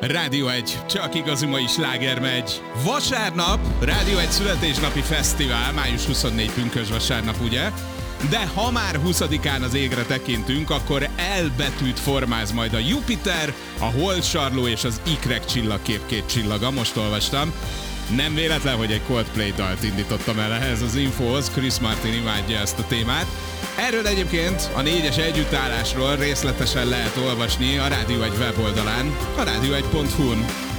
Rádió 1, csak igazi mai sláger megy. Vasárnap, Rádió 1 születésnapi fesztivál, május 24 pünkösd vasárnap, ugye? De ha már 20-án az égre tekintünk, akkor elbetűt formáz majd a Jupiter, a Holdsarló és az ikrek csillagkép két csillaga, most olvastam. Nem véletlen, hogy egy Coldplay dalt indítottam el ehhez az infóhoz, Chris Martin imádja ezt a témát. Erről egyébként a 4-es együttállásról részletesen lehet olvasni a Rádió 1 weboldalán, a rádió1.hu-n.